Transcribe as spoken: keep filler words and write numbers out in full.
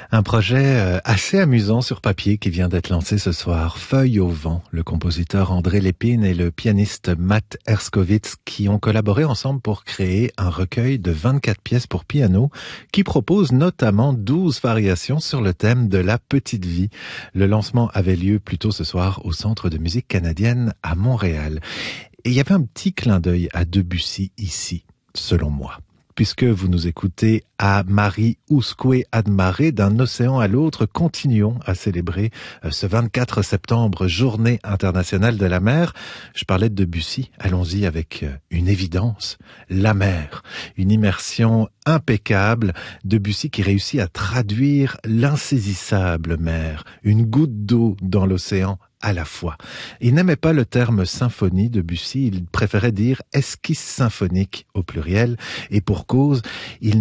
Un projet euh, assez amusant sur papier qui vient d'être lancé ce soir. Feuille au vent, le compositeur André Lépine et le pianiste Matt Herskovits qui ont collaboré ensemble pour créer un recueil de vingt-quatre pièces pour piano qui propose notamment douze variations sur le thème de la petite vie. Le lancement avait lieu plus tôt ce soir au Centre de musique canadienne à Montréal. Et il y avait un petit clin d'œil à Debussy ici, selon moi. Puisque vous nous écoutez à Mari Usque Admare, d'un océan à l'autre, continuons à célébrer ce vingt-quatre septembre, journée internationale de la mer. Je parlais de Debussy, allons-y avec une évidence, la mer, une immersion impeccable, Debussy qui réussit à traduire l'insaisissable mer, une goutte d'eau dans l'océan à la fois. Il n'aimait pas le terme symphonie, Debussy, il préférait dire esquisse symphonique au pluriel, et pour cause, il